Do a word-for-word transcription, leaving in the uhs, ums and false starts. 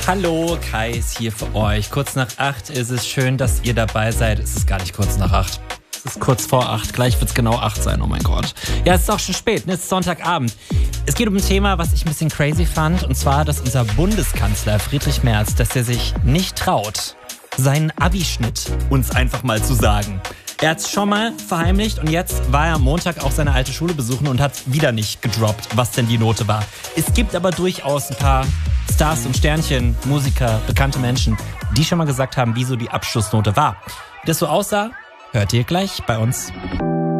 Hallo, Kai ist hier für euch. Kurz nach acht ist es. Schön, dass ihr dabei seid. Es ist gar nicht kurz nach acht. Es ist kurz vor acht. Gleich wird es genau acht sein, oh mein Gott. Ja, es ist auch schon spät, ne? Es ist Sonntagabend. Es geht um ein Thema, was ich ein bisschen crazy fand. Und zwar, dass unser Bundeskanzler Friedrich Merz, dass er sich nicht traut, seinen Abischnitt uns einfach mal zu sagen. Er hat es schon mal verheimlicht und jetzt war er am Montag auch seine alte Schule besuchen und hat wieder nicht gedroppt, was denn die Note war. Es gibt aber durchaus ein paar Stars und Sternchen, Musiker, bekannte Menschen, die schon mal gesagt haben, wieso die Abschlussnote war. Wie das so aussah, hört ihr gleich bei uns.